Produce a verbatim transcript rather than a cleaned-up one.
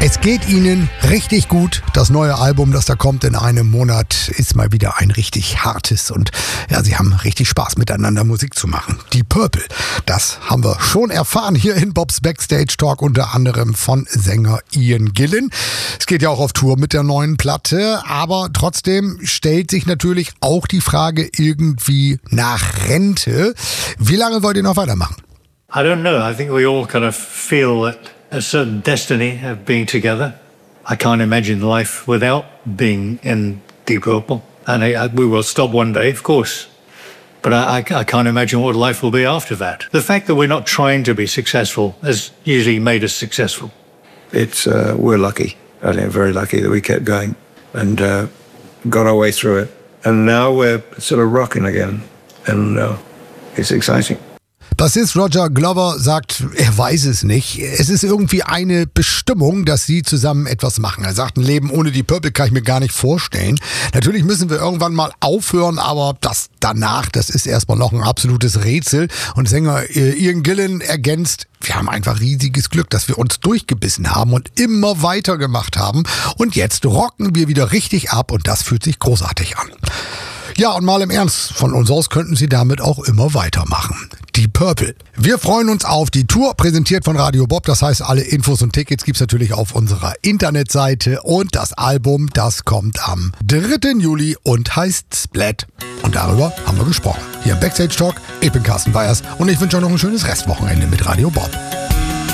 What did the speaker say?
Es geht ihnen richtig gut. Das neue Album, das da kommt in einem Monat, ist mal wieder ein richtig hartes und ja, sie haben richtig Spaß miteinander Musik zu machen. Die Purple, das haben wir schon erfahren hier in Bobs Backstage Talk, unter anderem von Sänger Ian Gillan. Es geht ja auch auf Tour mit der neuen Platte, aber trotzdem stellt sich natürlich auch die Frage irgendwie nach Rente. Wie lange wollt ihr noch weitermachen? I don't know. I think we all kind of feel that a certain destiny of being together. I can't imagine life without being in Deep Purple. And I, I, we will stop one day, of course. But I, I, I can't imagine what life will be after that. The fact that we're not trying to be successful has usually made us successful. It's uh, we're lucky. I think very lucky that we kept going and uh, got our way through it. And now we're sort of rocking again. And uh, it's exciting. Bassist Roger Glover sagt, er weiß es nicht. Es ist irgendwie eine Bestimmung, dass sie zusammen etwas machen. Er sagt, ein Leben ohne die Purple kann ich mir gar nicht vorstellen. Natürlich müssen wir irgendwann mal aufhören, aber das danach, das ist erstmal noch ein absolutes Rätsel. Und Sänger Ian Gillan ergänzt, wir haben einfach riesiges Glück, dass wir uns durchgebissen haben und immer weitergemacht haben. Und jetzt rocken wir wieder richtig ab und das fühlt sich großartig an. Ja, und mal im Ernst, von uns aus könnten sie damit auch immer weitermachen. Die Purple. Wir freuen uns auf die Tour, präsentiert von Radio Bob. Das heißt, alle Infos und Tickets gibt's natürlich auf unserer Internetseite. Und das Album, das kommt am dritten Juli und heißt Splat. Und darüber haben wir gesprochen. Hier im Backstage Talk. Ich bin Carsten Weyers und ich wünsche euch noch ein schönes Restwochenende mit Radio Bob.